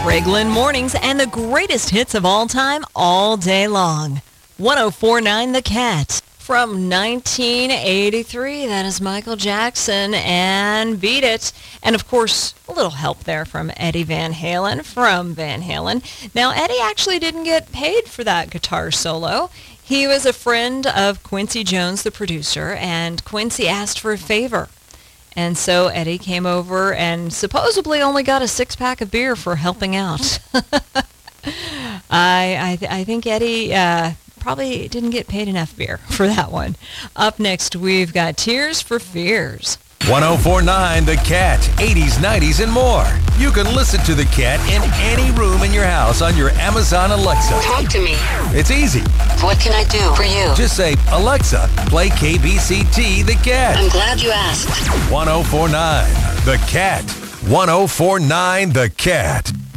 Greg Lynn Mornings and the greatest hits of all time all day long. 104.9 The Cat. From 1983, that is Michael Jackson and Beat It. And of course, a little help there from Eddie Van Halen from Van Halen. Now, Eddie actually didn't get paid for that guitar solo. He was a friend of Quincy Jones, the producer, and Quincy asked for a favor. And so Eddie came over and supposedly only got a six-pack of beer for helping out. I think Eddie probably didn't get paid enough beer for that one. Up next, we've got Tears for Fears. 104.9 The Cat, 80s, 90s, and more. You can listen to The Cat in any room in your house on your Amazon Alexa. Talk to me. It's easy. What can I do for you? Just say, Alexa, play KBCT The Cat. I'm glad you asked. 104.9 The Cat. 104.9 The Cat.